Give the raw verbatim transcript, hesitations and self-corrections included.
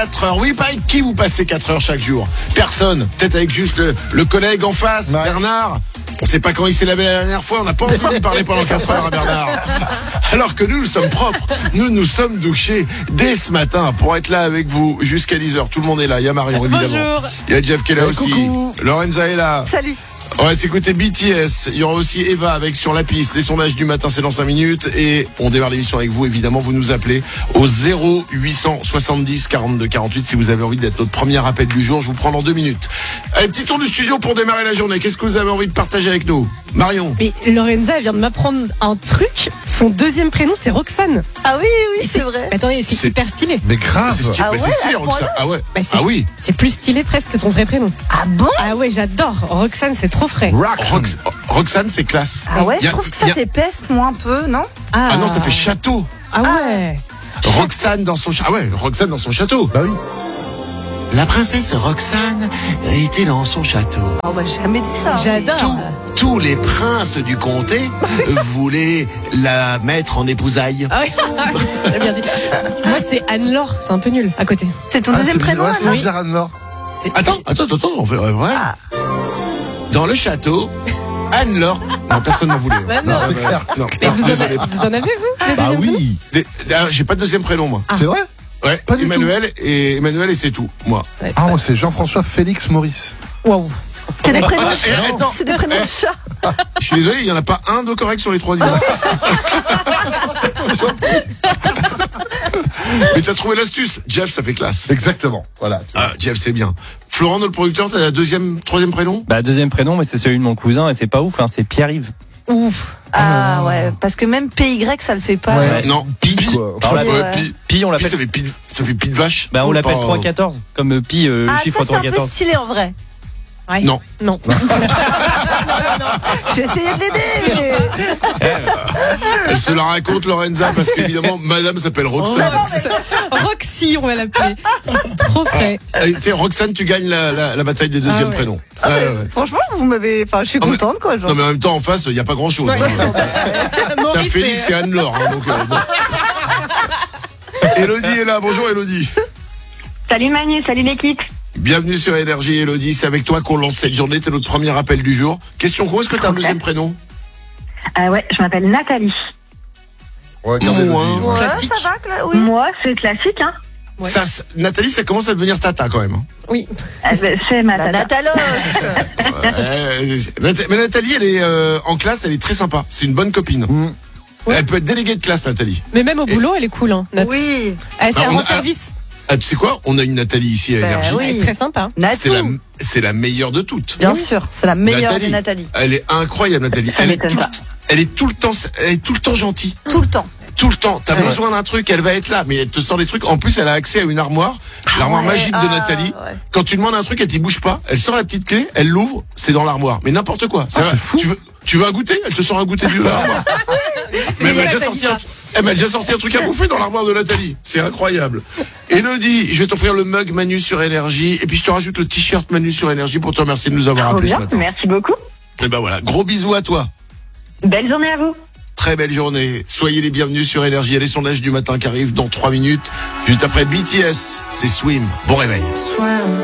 quatre heures. Oui, pas avec qui vous passez quatre heures chaque jour? Personne. Peut-être avec juste le, le collègue en face, ouais. Bernard. On sait pas quand il s'est lavé la dernière fois, on n'a pas entendu parler pendant quatre heures à Bernard. Alors que nous, nous sommes propres, nous nous sommes douchés dès ce matin pour être là avec vous jusqu'à dix heures. Tout le monde est là, il y a Marion évidemment. Bonjour. Il y a Jeff qui est là hey, aussi. Coucou. Lorenza est là. Salut. On va s'écouter B T S. Il y aura aussi Eva avec Sur la piste. Les sondages du matin, c'est dans cinq minutes. Et on démarre l'émission avec vous, évidemment. Vous nous appelez au zéro huit cent soixante-dix quarante-deux quarante-huit si vous avez envie d'être notre premier appel du jour. Je vous prends dans deux minutes. Allez, petit tour du studio pour démarrer la journée. Qu'est-ce que vous avez envie de partager avec nous? Marion. Mais Lorenza, elle vient de m'apprendre un truc. Son deuxième prénom, c'est Roxane. Ah oui, oui, c'est vrai. Attendez, c'est, C'est- hyper stylé. Mais grave. C'est stylé, Ah bah, ouais, c'est stylé à ce Roxane. point-là Ah ouais. Bah, c'est- Ah oui. C'est plus stylé presque que ton vrai prénom. Ah bon? Ah ouais, j'adore. Roxane, c'est trop frais. Roxane. Rox- Roxane, c'est classe. Ah ouais, Y a- je trouve que ça y a- t'épeste, moi, un peu, non? Ah non, ça fait château. Ah ouais. Roxane dans son château. Ah ouais, Roxane dans son château. Bah oui. La princesse Roxane était dans son château. Oh bah, j'ai jamais dit ça. J'adore. Tous, tous les princes du comté voulaient la mettre en épousaille. Ah oui, j'ai bien dit. Moi, c'est Anne-Laure, c'est un peu nul à côté. C'est ton Ah, deuxième c'est prénom, bizarre, ouais, c'est Anne? bizarre, Anne-Laure. C'est- Attends, attends, attends, on fait vrai. Ah. Dans le château, Anne-Laure. Non, personne n'en voulait. Bah non. Non, c'est clair. non, Mais non, vous, en désolé. avez, vous en avez, vous le Bah deuxième prénom oui. Des- ah, J'ai pas de deuxième prénom, moi. C'est vrai? Ouais, Pas du Emmanuel et Emmanuel et c'est tout, moi. Ouais, Ah, moi, c'est Jean-François Félix Maurice. Waouh. C'est des prénoms. Attends, eh, attends. C'est des prénoms de chat. Je suis désolé, il y en a pas un de correct sur les trois du monde. Mais t'as trouvé l'astuce. Jeff, ça fait classe. Exactement. Voilà. tu vois. Ah, Jeff, c'est bien. Florent, notre producteur, t'as la deuxième, troisième prénom? Bah deuxième prénom, mais c'est celui de mon cousin et c'est pas ouf, hein, c'est Pierre-Yves. Ouf. Ah ouais, parce que même P Y, ça le fait pas. Ouais. Non, Pi. Quoi. Alors, la- Ouais, Ouais. Pi. Pi, on Pi, ça l'appelle. fait Pi, ça fait Pi de vache. Bah on l'appelle Pas- trois quatorze, comme euh, Pi, euh, Ah, chiffre ça, c'est trois un peu quatorze. stylé en vrai. Ouais. Non. Non. J'ai essayé de l'aider, mais... Elle se la raconte, Lorenza, parce qu'évidemment, madame s'appelle Roxane. Rox. Roxy, on va l'appeler. Trop frais. Euh, Tu sais, Roxane, tu gagnes la, la, la bataille des deuxièmes Ah ouais. prénoms. Ouais, ouais, ouais. Franchement, vous m'avez... Enfin, je suis Non, mais- contente, quoi. Genre. Non, mais en même temps, en face, il n'y a pas grand chose. Ouais. T'as Maurice, Félix c'est- et Anne-Laure. Hein, donc, euh, bon. Élodie est là. Bonjour, Élodie. Salut Manu, salut l'équipe. Bienvenue sur Énergie, Élodie. C'est avec toi qu'on lance cette journée. T'es notre premier appel du jour. Question quoi? Est-ce que t'as un deuxième prénom? Euh, ouais, je m'appelle Nathalie. Ouais, regardez Moi, Elodie, Ouais, ouais. Classique. ça va, Cla- oui. Moi, c'est classique, hein. Ouais. Ça, ça- Nathalie, ça commence à devenir tata quand même. hein. Oui. Euh, ben, c'est ma La tata. Nataloche. Ouais, Nat- mais Nathalie, elle est euh, en classe, elle est très sympa. C'est une bonne copine. Mm. Ouais. Elle peut être déléguée de classe, Nathalie. Mais même au boulot, elle est cool, hein, Nat. Oui. Elle, c'est Bah, un on bon a- service. Ah, tu sais quoi? On a une Nathalie ici à Bah, Énergie. oui. Elle est très sympa. C'est la, Natou. c'est la meilleure de toutes. Bien sûr, c'est la meilleure Nathalie. de Nathalie. Elle est incroyable, Nathalie. Ça Elle est, m'étonne tout, pas. elle est tout le temps, elle est tout le temps gentille. Tout le temps. Tout le temps. T'as Ouais. besoin d'un truc, elle va être là. Mais elle te sort des trucs. En plus, elle a accès à une armoire. L'armoire ouais. magique de Ah, Nathalie. ouais. Quand tu demandes un truc, elle t'y bouge pas. Elle sort la petite clé, elle l'ouvre, c'est dans l'armoire. Mais n'importe quoi. Ah, vrai. c'est fou. Tu veux, tu veux un goûter? Elle te sort un goûter de l'armoire. Mais elle m'a déjà sorti un, elle m'a déjà sorti un truc à bouffer dans l'armoire de Nathalie. C'est incroyable. Élodie, je vais t'offrir le mug Manu sur Énergie. Et puis je te rajoute le t-shirt Manu sur Énergie pour te remercier de nous avoir Trop appelés ce bien, matin. merci beaucoup. Et ben voilà. Gros bisous à toi. Belle journée à vous. Très belle journée. Soyez les bienvenus sur Énergie. Il y a les sondages du matin qui arrivent dans trois minutes. Juste après B T S, c'est Swim. Bon réveil.